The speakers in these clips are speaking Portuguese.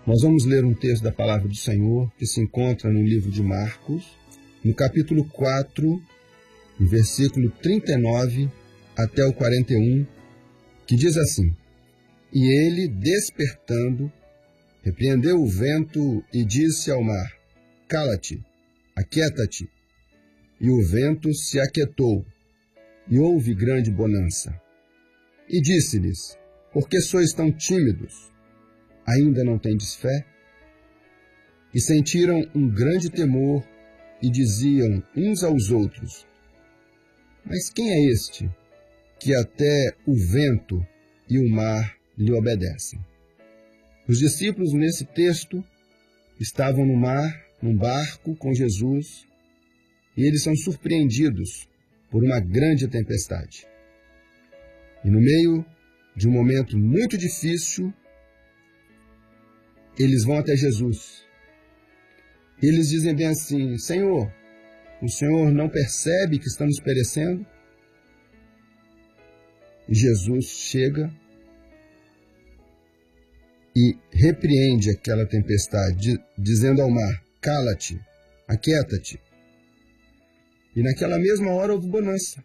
Nós vamos ler um texto da Palavra do Senhor que se encontra no livro de Marcos, no capítulo 4, no versículo 39 até o 41, que diz assim: E ele, despertando, repreendeu o vento e disse ao mar: Cala-te, aquieta-te. E o vento se aquietou, e houve grande bonança. E disse-lhes: Por que sois tão tímidos? Ainda não tendes fé? E sentiram um grande temor e diziam uns aos outros: Mas quem é este, que até o vento e o mar lhe obedecem? Os discípulos, nesse texto, estavam no mar, num barco com Jesus, e eles são surpreendidos por uma grande tempestade. E no meio de um momento muito difícil, eles vão até Jesus. Eles dizem bem assim: Senhor, o Senhor não percebe que estamos perecendo? E Jesus chega e repreende aquela tempestade, dizendo ao mar: Cala-te, aquieta-te. E naquela mesma hora houve bonança.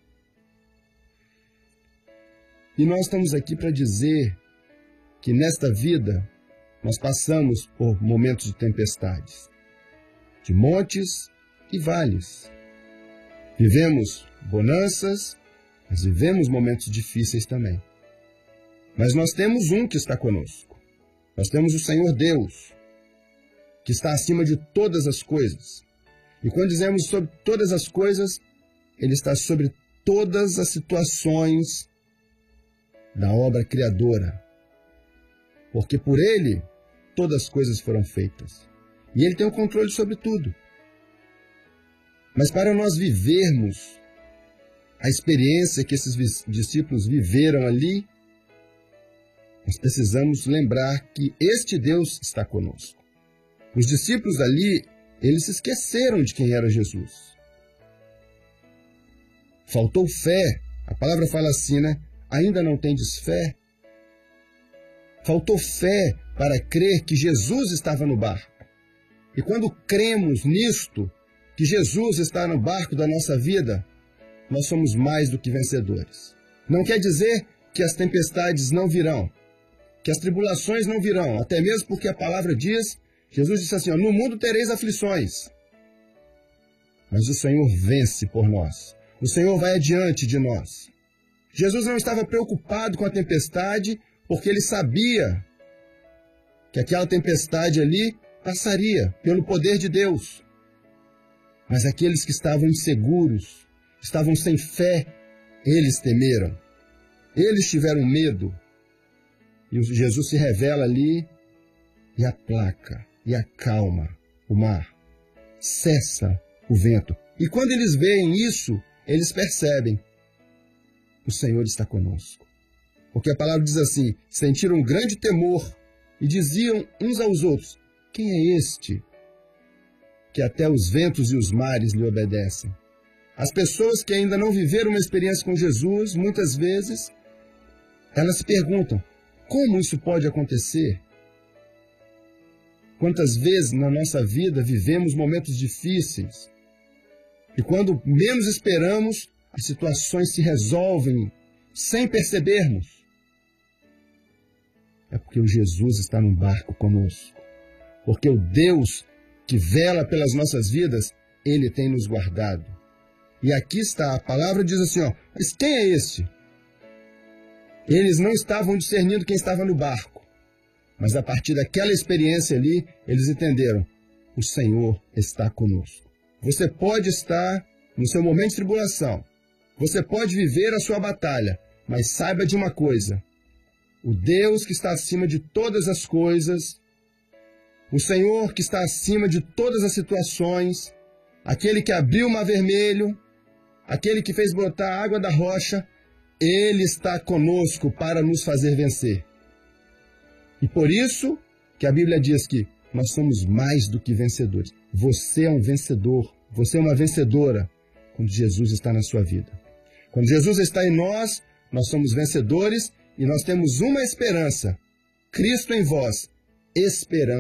E nós estamos aqui para dizer que nesta vida nós passamos por momentos de tempestades, de montes e vales. Vivemos bonanças, mas vivemos momentos difíceis também. Mas nós temos um que está conosco. Nós temos o Senhor Deus, que está acima de todas as coisas. E quando dizemos sobre todas as coisas, Ele está sobre todas as situações da obra criadora. Porque por Ele, todas as coisas foram feitas. E Ele tem o controle sobre tudo. Mas para nós vivermos a experiência que esses discípulos viveram ali, nós precisamos lembrar que este Deus está conosco. Os discípulos ali, eles se esqueceram de quem era Jesus. Faltou fé. A palavra fala assim, né? Ainda não tendes fé? Faltou fé para crer que Jesus estava no barco. E quando cremos nisto, que Jesus está no barco da nossa vida, nós somos mais do que vencedores. Não quer dizer que as tempestades não virão, que as tribulações não virão, até mesmo porque a palavra diz, Jesus disse assim, no mundo tereis aflições, mas o Senhor vence por nós. O Senhor vai adiante de nós. Jesus não estava preocupado com a tempestade, porque ele sabia que aquela tempestade ali passaria pelo poder de Deus. Mas aqueles que estavam inseguros, estavam sem fé, eles temeram. Eles tiveram medo. E Jesus se revela ali e aplaca, e acalma o mar. Cessa o vento. E quando eles veem isso, eles percebem: o Senhor está conosco. Porque a palavra diz assim, sentiram um grande temor e diziam uns aos outros, quem é este que até os ventos e os mares lhe obedecem? As pessoas que ainda não viveram uma experiência com Jesus, muitas vezes, elas se perguntam, como isso pode acontecer? Quantas vezes na nossa vida vivemos momentos difíceis e quando menos esperamos, as situações se resolvem sem percebermos. É porque o Jesus está no barco conosco. Porque o Deus que vela pelas nossas vidas, Ele tem nos guardado. E aqui está, a palavra diz assim, mas quem é este? Eles não estavam discernindo quem estava no barco. Mas a partir daquela experiência ali, eles entenderam, o Senhor está conosco. Você pode estar no seu momento de tribulação. Você pode viver a sua batalha, mas saiba de uma coisa. O Deus que está acima de todas as coisas, o Senhor que está acima de todas as situações, aquele que abriu o mar vermelho, aquele que fez brotar a água da rocha, Ele está conosco para nos fazer vencer. E por isso que a Bíblia diz que nós somos mais do que vencedores. Você é um vencedor, você é uma vencedora quando Jesus está na sua vida. Quando Jesus está em nós, nós somos vencedores e nós temos uma esperança. Cristo em vós, esperança.